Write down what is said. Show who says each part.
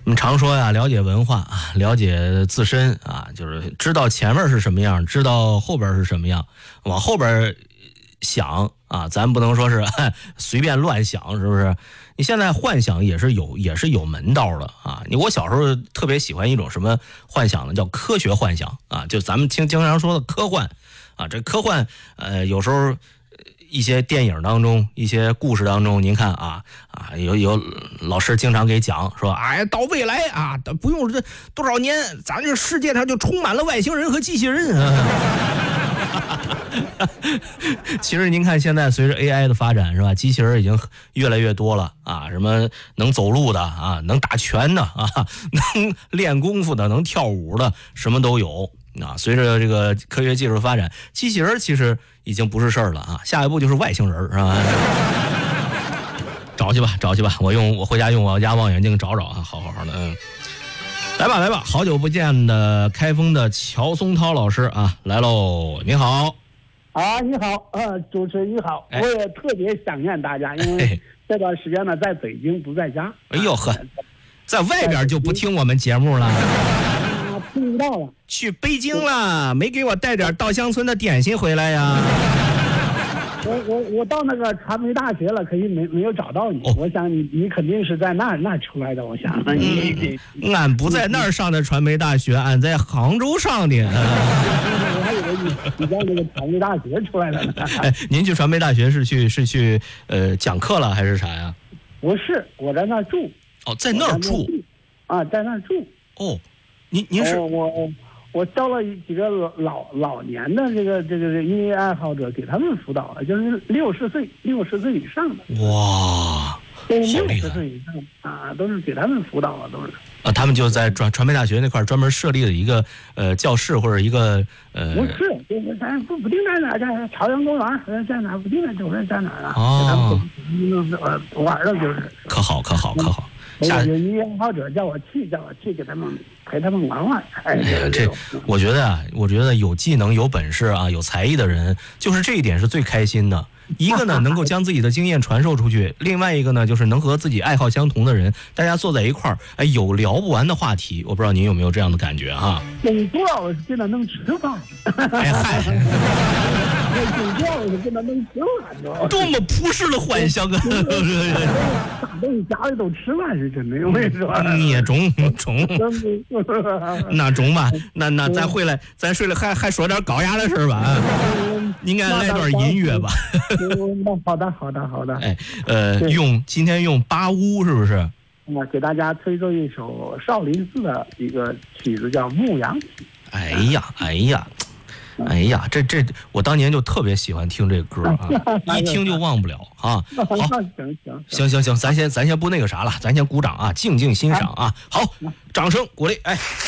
Speaker 1: 我们常说呀，了解文化啊，了解自身啊，就是知道前面是什么样，知道后边是什么样，往后边想啊，咱不能说是随便乱想，是不是？你现在幻想也是有门道的啊。我小时候特别喜欢一种什么幻想呢？叫科学幻想啊，就咱们经常说的科幻啊。这科幻有时候一些电影当中、一些故事当中，您看有老师经常给讲说，哎，到未来啊，不用这多少年，咱这世界上就充满了外星人和机器人啊。其实您看，现在随着 AI 的发展，是吧？机器人已经越来越多了啊，什么能走路的啊，能打拳的啊，能练功夫的，能跳舞的，什么都有啊。随着这个科学技术发展，机器人其实已经不是事儿了啊，下一步就是外星人，是吧？找去吧，我回家用我家望远镜找啊，好的，来吧，好久不见的开封的乔松涛老师啊，来喽，你好。
Speaker 2: 啊，你好，主持人你好，我也特别想念大家，因为这段时间呢，在北京不在家。
Speaker 1: 哎呦呵，在外边就不听我们节目了。
Speaker 2: 听不到了。
Speaker 1: 去北京了，没给我带点稻香村的点心回来呀？
Speaker 2: 我到那个传媒大学了，可以没有找到你。我想你肯定是在那出来的。我想，
Speaker 1: 俺不在那儿上的传媒大学，俺在杭州上的。
Speaker 2: 我还以为你在那个传媒大学出来的呢。
Speaker 1: 哎，您去传媒大学是去讲课了还是啥呀？
Speaker 2: 不是，我在那儿住。
Speaker 1: 哦，在那儿住。
Speaker 2: 啊，在那儿住。
Speaker 1: 哦，您是
Speaker 2: 我招了几个老年的这个音乐爱好者，给他们辅导，就是60岁以上的。
Speaker 1: 哇，
Speaker 2: 都60岁以上啊，都是给他们辅导了，都是。
Speaker 1: 啊，他们就在传媒大学那块专门设立了一个教室或者一个
Speaker 2: 不是，就是咱不定在哪，在朝阳公园，在哪不定在哪啊？
Speaker 1: 哦，
Speaker 2: 玩了就是。
Speaker 1: 可好。
Speaker 2: 有音乐爱好者叫我去给他们陪他们玩。
Speaker 1: 这我觉得有技能、有本事啊、有才艺的人，就是这一点是最开心的。一个呢，能够将自己的经验传授出去；另外一个呢，就是能和自己爱好相同的人，大家坐在一块儿，哎，有聊不完的话题。我不知道您有没有这样的感觉啊？
Speaker 2: 顶多我是跟他能吃饭。
Speaker 1: 哎嗨，
Speaker 2: 顶多我是跟他能吃饭。
Speaker 1: 多么朴实的幻想啊！
Speaker 2: 大东西家里都吃饭是真的，我跟你说。
Speaker 1: 你也中，那中吧，那咱回来，咱睡了还说点高雅的事吧。应该来段音乐吧。
Speaker 2: 好的。
Speaker 1: 哎，今天用八乌是不是？
Speaker 2: 我给大家推奏一首少林寺的一个曲子，叫《牧羊曲》。
Speaker 1: 哎呀，这我当年就特别喜欢听这歌啊，一听就忘不了啊。好，行，咱先不那个啥了，咱先鼓掌啊，静静欣赏啊。好，掌声鼓励，哎。